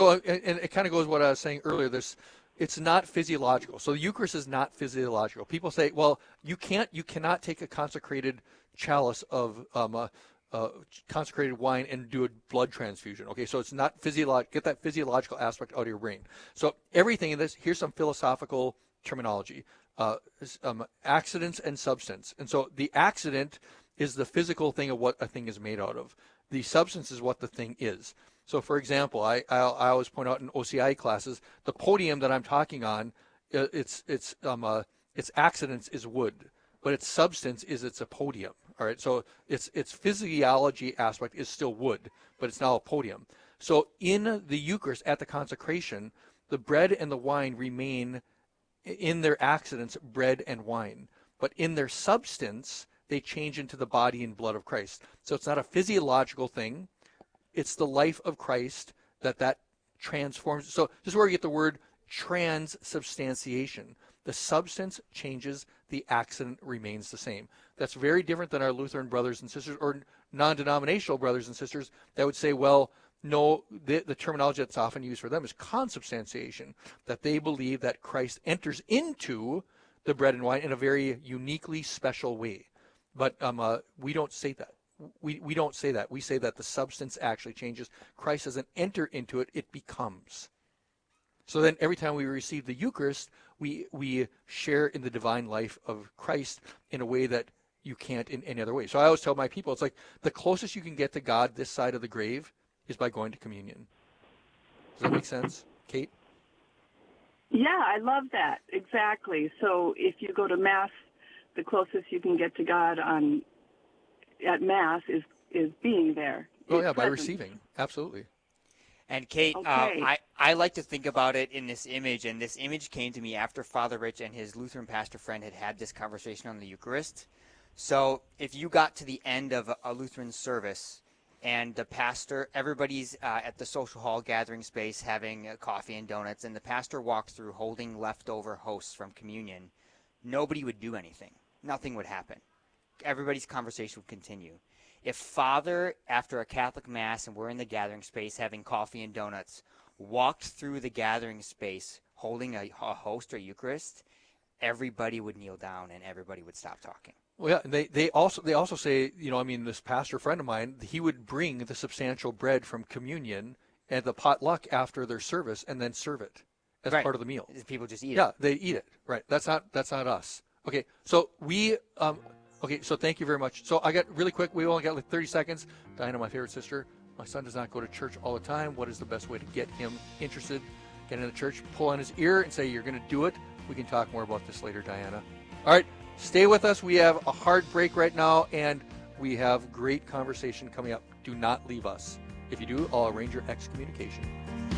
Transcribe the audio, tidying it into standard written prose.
So, and it kind of goes what I was saying earlier. It's not physiological. So the Eucharist is not physiological. People say, well, you cannot take a consecrated chalice of consecrated wine and do a blood transfusion. Okay, so it's not physiological. Get that physiological aspect out of your brain. So everything in this, here's some philosophical terminology: accidents and substance. And so the accident is the physical thing of what a thing is made out of. The substance is what the thing is. So, for example, I always point out in OCI classes, the podium that I'm talking on, its accidents is wood, but its substance is it's a podium. All right, so its physiology aspect is still wood, but it's now a podium. So in the Eucharist at the consecration, the bread and the wine remain in their accidents, bread and wine, but in their substance, they change into the body and blood of Christ. So it's not a physiological thing. It's the life of Christ that transforms. So this is where you get the word transubstantiation. The substance changes, the accident remains the same. That's very different than our Lutheran brothers and sisters or non-denominational brothers and sisters that would say, well, no, the terminology that's often used for them is consubstantiation, that they believe that Christ enters into the bread and wine in a very uniquely special way. But we don't say that. We don't say that. We say that the substance actually changes. Christ doesn't enter into it, it becomes. So then every time we receive the Eucharist, we share in the divine life of Christ in a way that you can't in any other way. So I always tell my people, it's like the closest you can get to God this side of the grave is by going to communion. Does that make sense, Kate? Yeah, I love that. Exactly. So if you go to Mass, the closest you can get to God at Mass is being there. Oh, yeah, by receiving. Absolutely. And Kate, okay. I like to think about it in this image, and this image came to me after Father Rich and his Lutheran pastor friend had this conversation on the Eucharist. So if you got to the end of a Lutheran service and the pastor, everybody's at the social hall gathering space having coffee and donuts, and the pastor walked through holding leftover hosts from communion, nobody would do anything. Nothing would happen. Everybody's conversation would continue. If Father, after a Catholic Mass and we're in the gathering space having coffee and donuts, walked through the gathering space holding a host or Eucharist, everybody would kneel down and everybody would stop talking. Well, yeah, they also say, this pastor friend of mine, he would bring the substantial bread from communion at the potluck after their service and then serve it as part of the meal. People just eat it. Yeah, they eat it. Right. That's not us. Okay. So so thank you very much. So I got really quick. We only got like 30 seconds. Diana, my favorite sister. My son does not go to church all the time. What is the best way to get him interested? Get into church, pull on his ear and say, you're going to do it. We can talk more about this later, Diana. All right. Stay with us. We have a hard break right now, and we have great conversation coming up. Do not leave us. If you do, I'll arrange your excommunication.